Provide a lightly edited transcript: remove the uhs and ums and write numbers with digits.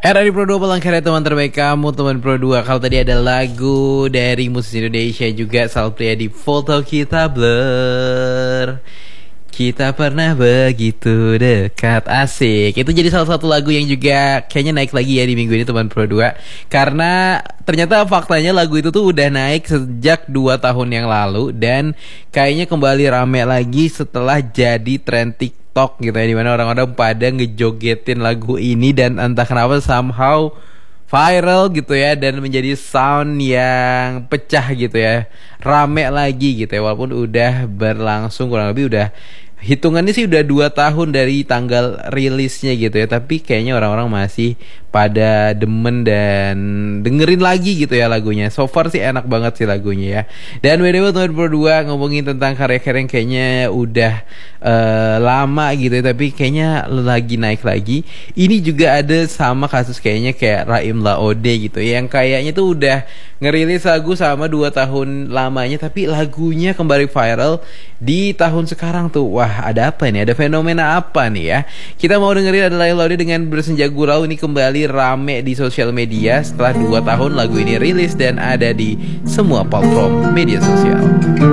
Era di Pro 2 pelengkap teman terbaik kamu, teman Pro 2. Kalau tadi ada lagu dari musisi Indonesia juga, Sal Priadi, Foto Kita Blur. Kita pernah begitu dekat, asik. Itu jadi salah satu lagu yang juga kayaknya naik lagi ya di minggu ini teman Pro 2. Karena ternyata faktanya lagu itu tuh udah naik sejak 2 tahun yang lalu. Dan kayaknya kembali rame lagi setelah jadi tren TikTok gitu ya, dimana orang-orang pada ngejogetin lagu ini. Dan entah kenapa somehow viral gitu ya, dan menjadi sound yang pecah gitu ya, rame lagi gitu ya, walaupun udah berlangsung kurang lebih udah hitungannya sih udah 2 tahun dari tanggal rilisnya gitu ya, tapi kayaknya orang-orang masih pada demen dan dengerin lagi gitu ya lagunya. So far sih enak banget sih lagunya ya. Dan by the way teman berdua, ngomongin tentang karya-karya yang kayaknya udah lama gitu ya, tapi kayaknya lagi naik lagi. Ini juga ada sama kasus kayaknya kayak Raim Laode gitu ya, yang kayaknya tuh udah ngerilis lagu sama 2 tahun lamanya, tapi lagunya kembali viral di tahun sekarang tuh. Wah, ada apa nih? Ada fenomena apa nih ya? Kita mau dengerin adalah Laode dengan Bersenja Gurau. Ini kembali rame di sosial media setelah 2 tahun lagu ini rilis dan ada di semua platform media sosial.